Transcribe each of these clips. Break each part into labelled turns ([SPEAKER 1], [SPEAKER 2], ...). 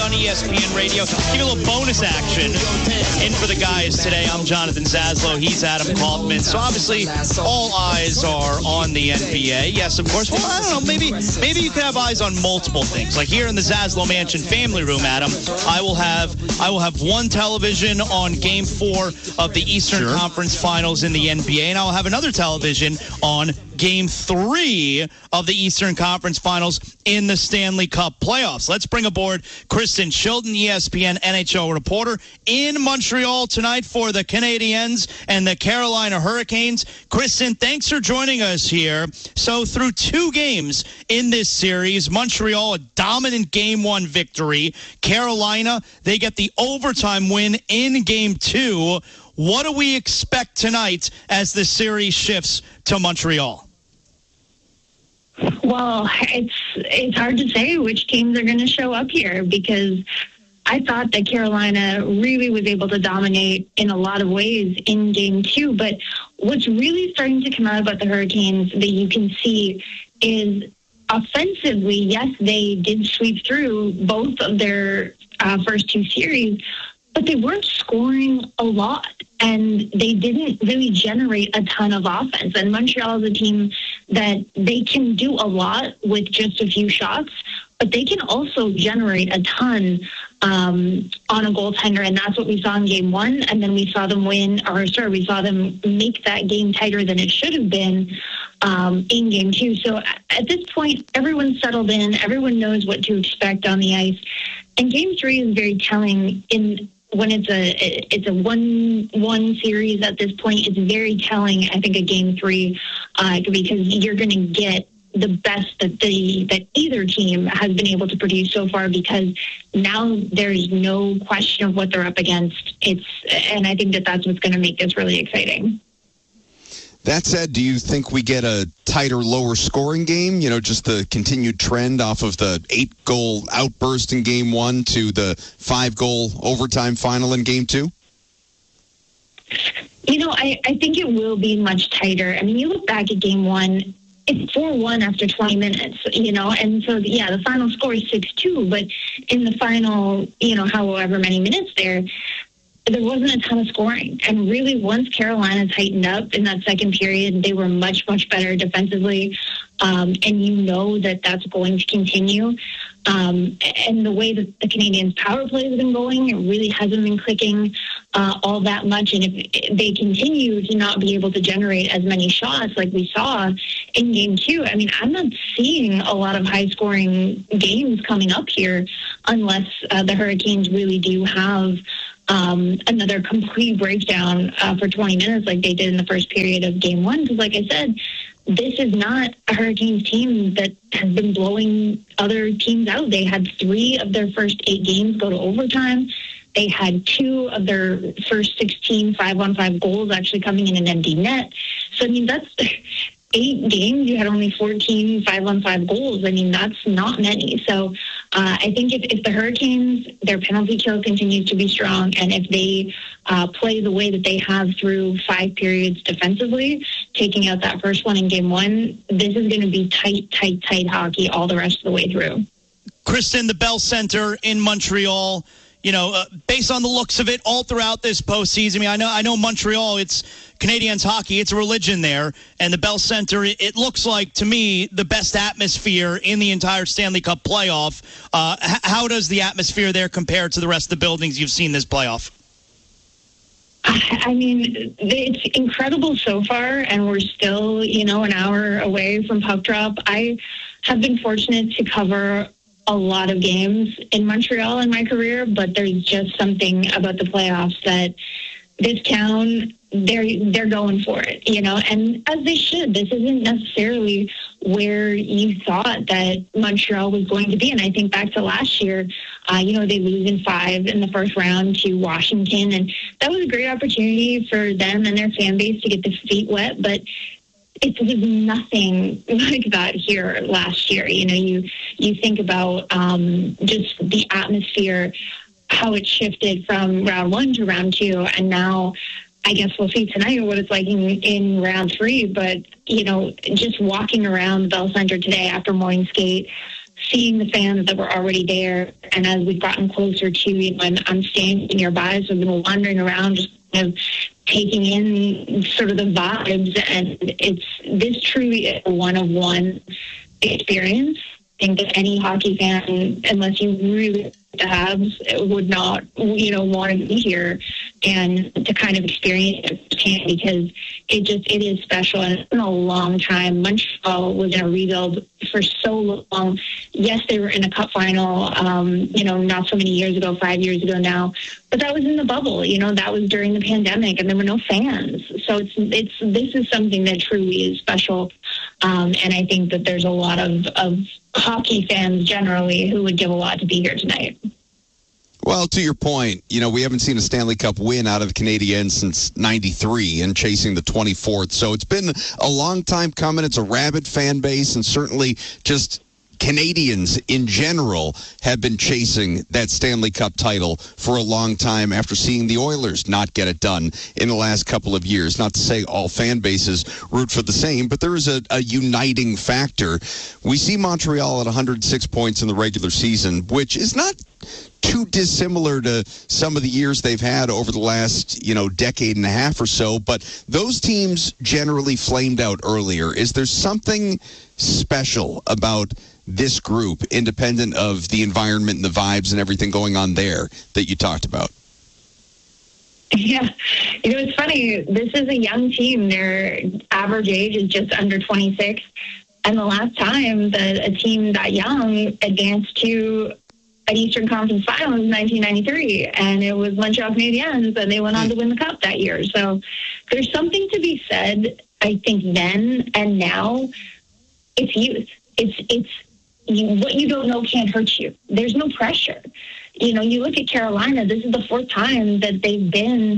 [SPEAKER 1] on ESPN Radio. Give you a little bonus action in for the guys today. I'm Jonathan Zaslow. He's Adam Kaufman. So obviously, all eyes are on the NBA. Yes, of course. Well, I don't know. Maybe you could have eyes on multiple things. Like here in the Zaslow Mansion family room, Adam, I will have one television on Game 4 of the Eastern Conference Finals in the NBA, and I'll have another television on Game 3 of the Eastern Conference Finals in the Stanley Cup playoffs. Let's bring aboard Kristen Shilton, ESPN NHL reporter in Montreal tonight for the Canadiens and the Carolina Hurricanes. Kristen, thanks for joining us here. So through 2 games in this series, Montreal, a dominant Game 1 victory. Carolina, they get the overtime win in Game 2. What do we expect tonight as the series shifts to Montreal?
[SPEAKER 2] Well, it's hard to say which teams are going to show up here, because I thought that Carolina really was able to dominate in a lot of ways in Game 2. But what's really starting to come out about the Hurricanes that you can see is offensively, yes, they did sweep through both of their first 2 series, but they weren't scoring a lot, and they didn't really generate a ton of offense. And Montreal is a team that they can do a lot with just a few shots, but they can also generate a ton on a goaltender, and that's what we saw in Game 1. And then we saw them we saw them make that game tighter than it should have been in Game 2. So at this point, everyone's settled in. Everyone knows what to expect on the ice. And Game 3 is very telling when it's a 1-1 series at this point. It's very telling, I think, a Game 3 because you're going to get the best that either team has been able to produce so far, because now there's no question of what they're up against. And I think that's what's going to make this really exciting.
[SPEAKER 3] That said, do you think we get a tighter, lower scoring game? You know, just the continued trend off of the 8-goal outburst in Game 1 to the 5-goal overtime final in Game 2?
[SPEAKER 2] You know, I think it will be much tighter. I mean, you look back at Game 1, it's 4-1 after 20 minutes, you know, and so, the final score is 6-2, but in the final, however many minutes there wasn't a ton of scoring. And really, once Carolina tightened up in that second period, they were much, much better defensively. And you know that's going to continue. And the way that the Canadiens' power play has been going, it really hasn't been clicking all that much. And if they continue to not be able to generate as many shots like we saw in Game 2, I mean, I'm not seeing a lot of high-scoring games coming up here unless the Hurricanes really do have another complete breakdown for 20 minutes like they did in the first period of Game 1. Because like I said, this is not a Hurricanes team that has been blowing other teams out. They had 3 of their first 8 games go to overtime. They had 2 of their first 16 5-on-5 goals actually coming in an empty net. So, I mean, that's 8 games. You had only 14 5-on-5 goals. I mean, that's not many. So I think if the Hurricanes, their penalty kill continues to be strong, and if they play the way that they have through 5 periods defensively, taking out that first one in Game 1, this is going to be tight hockey all the rest of the way through.
[SPEAKER 1] Kristen, the Bell Center in Montreal, based on the looks of it all throughout this postseason, I mean, I know Montreal, it's Canadiens hockey, it's a religion there, and the Bell Center, it looks like, to me, the best atmosphere in the entire Stanley Cup playoff. How does the atmosphere there compare to the rest of the buildings you've seen this playoff?
[SPEAKER 2] I mean, it's incredible so far, and we're still, an hour away from puck drop. I have been fortunate to cover a lot of games in Montreal in my career, but there's just something about the playoffs that this town, they're going for it, and as they should. This isn't necessarily where you thought that Montreal was going to be. And I think back to last year, they lose in 5 in the first round to Washington, and that was a great opportunity for them and their fan base to get their feet wet, but it was nothing like that here last year. You think about just the atmosphere, how it shifted from round 1 to round 2, and now I guess we'll see tonight what it's like in round 3. But, just walking around Bell Center today after morning skate, seeing the fans that were already there, and as we've gotten closer to, I'm staying nearby, so I've been wandering around just kind of taking in sort of the vibes, and this truly is a one-of-one experience. I think that any hockey fan, unless you really the Habs, would not, want to be here and to kind of experience it because it is special, and it's been a long time. Montreal was in a rebuild for so long. Yes, they were in a cup final, not so many years ago, 5 years ago now, but that was in the bubble. That was during the pandemic, and there were no fans. So this is something that truly is special, and I think that there's a lot of hockey fans generally who would give a lot to be here tonight.
[SPEAKER 3] Well, to your point, we haven't seen a Stanley Cup win out of the Canadiens since '93 and chasing the 24th. So it's been a long time coming. It's a rabid fan base, and certainly just Canadians in general have been chasing that Stanley Cup title for a long time after seeing the Oilers not get it done in the last couple of years. Not to say all fan bases root for the same, but there is a uniting factor. We see Montreal at 106 points in the regular season, which is not too dissimilar to some of the years they've had over the last, decade and a half or so. But those teams generally flamed out earlier. Is there something special about this group, independent of the environment and the vibes and everything going on there that you talked about?
[SPEAKER 2] Yeah. It's funny. This is a young team. Their average age is just under 26. And the last time that a team that young advanced to an Eastern Conference final was 1993, and it was Montreal Canadiens, and they went on to win the Cup that year. So there's something to be said, I think, then and now. It's youth. It's what you don't know can't hurt you. There's no pressure. You look at Carolina, this is the fourth time that they've been,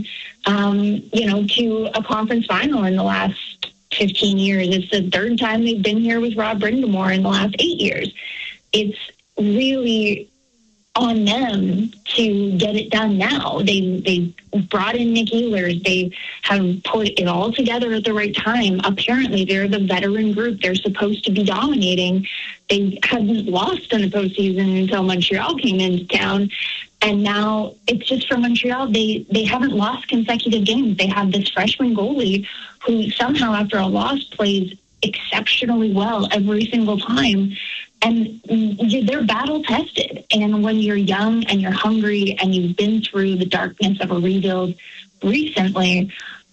[SPEAKER 2] to a conference final in the last 15 years. It's the third time they've been here with Rob Brind'Amour in the last 8 years. It's really on them to get it done now. They brought in Nick Ehlers. They have put it all together at the right time. Apparently, they're the veteran group. They're supposed to be dominating. They hadn't lost in the postseason until Montreal came into town. And now it's just for Montreal. They haven't lost consecutive games. They have this freshman goalie who somehow after a loss plays exceptionally well every single time. And they're battle tested. And when you're young and you're hungry and you've been through the darkness of a rebuild recently,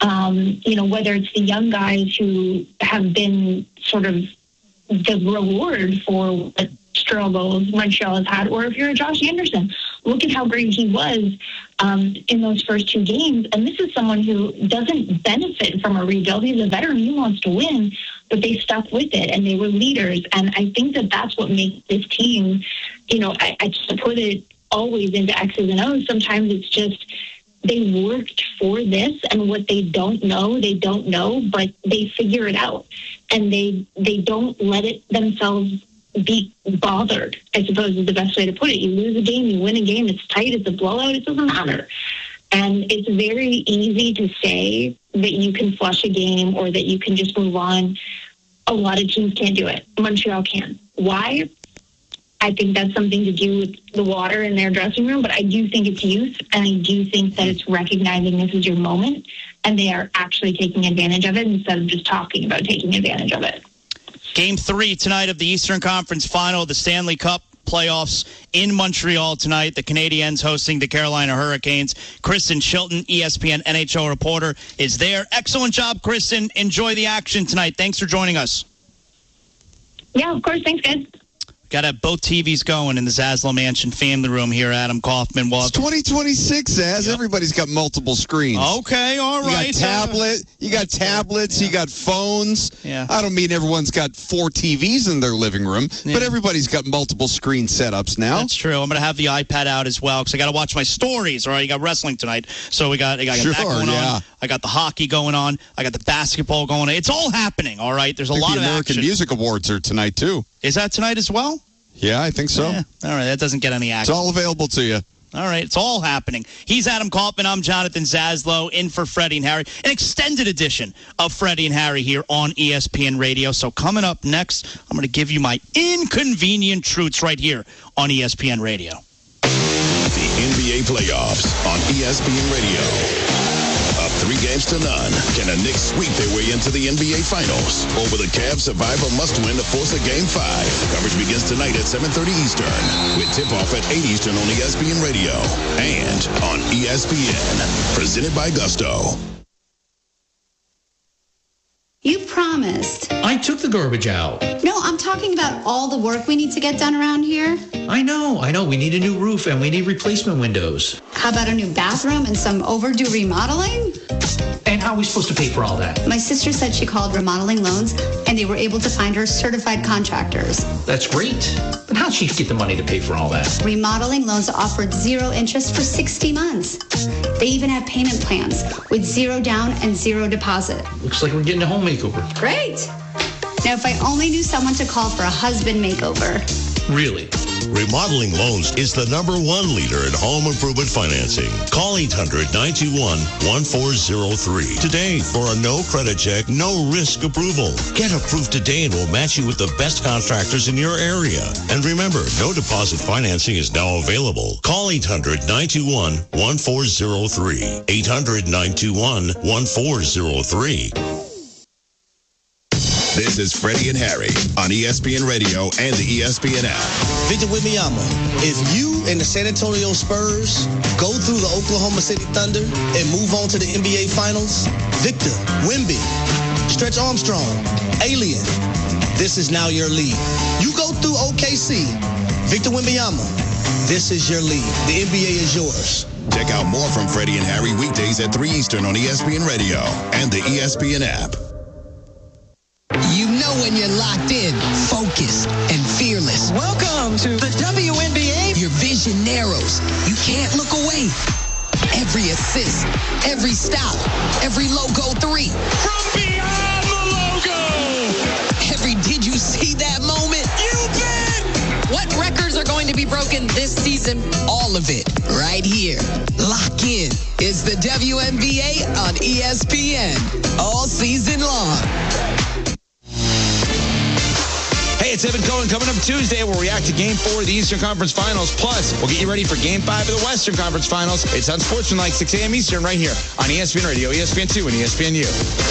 [SPEAKER 2] whether it's the young guys who have been sort of the reward for what struggles Montreal has had, or if you're a Josh Anderson, look at how great he was in those first two games. And this is someone who doesn't benefit from a rebuild. He's a veteran. He wants to win, but they stuck with it and they were leaders. And I think that that's what makes this team, I just put it always into X's and O's. Sometimes it's just they worked for this, and what they don't know, but they figure it out. And they don't let it themselves be bothered, I suppose is the best way to put it. You lose a game, you win a game, it's tight, it's a blowout, it doesn't matter. And it's very easy to say that you can flush a game or that you can just move on. A lot of teams can't do it. Montreal can. Why? I think that's something to do with the water in their dressing room, but I do think it's youth, and I do think that it's recognizing this is your moment, and they are actually taking advantage of it instead of just talking about taking advantage of it.
[SPEAKER 1] Game 3 tonight of the Eastern Conference Final, the Stanley Cup playoffs in Montreal tonight. The Canadiens hosting the Carolina Hurricanes. Kristen Shilton, ESPN NHL reporter, is there. Excellent job, Kristen. Enjoy the action tonight. Thanks for joining us.
[SPEAKER 2] Yeah, of course. Thanks, guys.
[SPEAKER 1] Got to have both TVs going in the Zaslow Mansion family room here, Adam Kaufman.
[SPEAKER 3] It's 2026, Zaz. Yep. Everybody's got multiple screens.
[SPEAKER 1] Okay, all right.
[SPEAKER 3] You got tablets,
[SPEAKER 1] yeah.
[SPEAKER 3] You got phones.
[SPEAKER 1] Yeah.
[SPEAKER 3] I don't mean everyone's got 4 TVs in their living room, but everybody's got multiple screen setups now.
[SPEAKER 1] That's true. I'm going to have the iPad out as well because I got to watch my stories. All right, you got wrestling tonight, so I got that going on. I got the hockey going on. I got the basketball going on. It's all happening. All right, there's a lot of action.
[SPEAKER 3] The American Music Awards are tonight too.
[SPEAKER 1] Is that tonight as well?
[SPEAKER 3] Yeah, I think so.
[SPEAKER 1] Yeah. All right, that doesn't get any action.
[SPEAKER 3] It's all available to you.
[SPEAKER 1] All right, it's all happening. He's Adam Kaufman. I'm Jonathan Zaslow, in for Freddie and Harry. An extended edition of Freddie and Harry here on ESPN Radio. So coming up next, I'm going to give you my inconvenient truths right here on ESPN Radio.
[SPEAKER 4] The NBA playoffs on ESPN Radio. Up 3-0. Can the Knicks sweep their way into the NBA Finals? Or will the Cavs survive a must-win to force a Game 5? Coverage begins tonight at 7:30 Eastern, with tip-off at 8 Eastern on ESPN Radio and on ESPN. Presented by Gusto.
[SPEAKER 5] You promised.
[SPEAKER 6] I took the garbage out.
[SPEAKER 5] No, I'm talking about all the work we need to get done around here.
[SPEAKER 6] I know. We need a new roof and we need replacement windows.
[SPEAKER 5] How about a new bathroom and some overdue remodeling?
[SPEAKER 6] And how are we supposed to pay for all that?
[SPEAKER 5] My sister said she called Remodeling Loans and they were able to find her certified contractors.
[SPEAKER 6] That's great. But how'd she get the money to pay for all that?
[SPEAKER 5] Remodeling Loans offered 0 interest for 60 months. They even have payment plans with 0 down and 0 deposit.
[SPEAKER 6] Looks like we're getting a home makeover.
[SPEAKER 5] Great. Now, if I only knew someone to call for a husband makeover.
[SPEAKER 6] Really?
[SPEAKER 7] Remodeling Loans is the #1 leader in home improvement financing. Call 800-921-1403 today for a no credit check, no risk approval. Get approved today and we'll match you with the best contractors in your area. And remember, no deposit financing is now available. Call 800-921-1403. 800-921-1403.
[SPEAKER 4] This is Freddie and Harry on ESPN Radio and the ESPN app.
[SPEAKER 8] Victor Wembanyama, if you and the San Antonio Spurs go through the Oklahoma City Thunder and move on to the NBA Finals, Victor, Wemby, Stretch Armstrong, Alien, this is now your league. You go through OKC, Victor Wembanyama, this is your league. The NBA is yours.
[SPEAKER 4] Check out more from Freddie and Harry weekdays at 3 Eastern on ESPN Radio and the ESPN app.
[SPEAKER 9] You know when you're locked in, focused, and fearless. Welcome to the WNBA. Your vision narrows. You can't look away. Every assist, every stop, every logo 3. From beyond the logo. Every did you see that moment? You bet. What records are going to be broken this season? All of it right here. Lock in. It's the WNBA on ESPN all season long.
[SPEAKER 10] Hey, it's Evan Cohen. Coming up Tuesday, we'll react to Game 4 of the Eastern Conference Finals. Plus, we'll get you ready for Game 5 of the Western Conference Finals. It's on Sportsmanlike, 6 a.m. Eastern, right here on ESPN Radio, ESPN2, and ESPNU.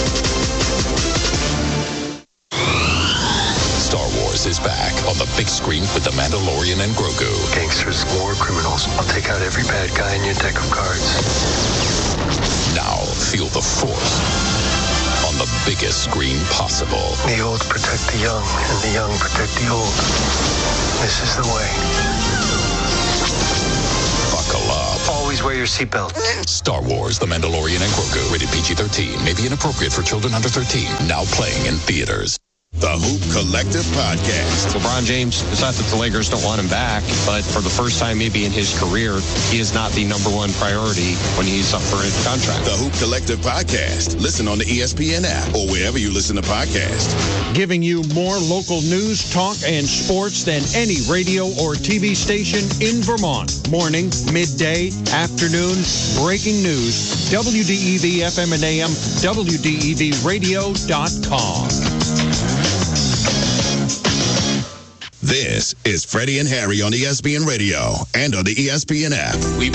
[SPEAKER 4] Star Wars is back on the big screen with The Mandalorian and Grogu.
[SPEAKER 11] Gangsters, war criminals. I'll take out every bad guy in your deck of cards.
[SPEAKER 4] Now, feel the Force on the biggest screen possible.
[SPEAKER 11] The old protect the young, and the young protect the old. This is the way.
[SPEAKER 4] Buckle up.
[SPEAKER 11] Always wear your seatbelt.
[SPEAKER 4] Star Wars, The Mandalorian and Grogu. Rated PG-13. May be inappropriate for children under 13. Now playing in theaters. The Hoop Collective Podcast.
[SPEAKER 12] LeBron James, it's not that the Lakers don't want him back, but for the first time maybe in his career, he is not the #1 priority when he's up for a contract.
[SPEAKER 4] The Hoop Collective Podcast. Listen on the ESPN app or wherever you listen to podcasts.
[SPEAKER 13] Giving you more local news, talk, and sports than any radio or TV station in Vermont. Morning, midday, afternoon, breaking news. WDEV FM and AM, WDEVradio.com.
[SPEAKER 4] This is Freddie and Harry on ESPN Radio and on the ESPN app.